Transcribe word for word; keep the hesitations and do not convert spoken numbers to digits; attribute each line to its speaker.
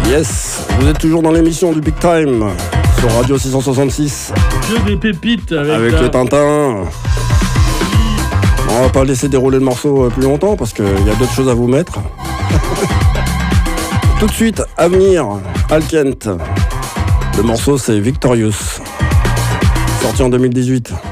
Speaker 1: Yes, vous êtes toujours dans l'émission du Big Time sur Radio six cent soixante-six.
Speaker 2: Que des pépites avec,
Speaker 1: avec
Speaker 2: la...
Speaker 1: le Tintin. On va pas laisser dérouler le morceau plus longtemps parce qu'il y a d'autres choses à vous mettre. Tout de suite, Avenir, Alkent. Le morceau c'est Victorious, sorti en deux mille dix-huit.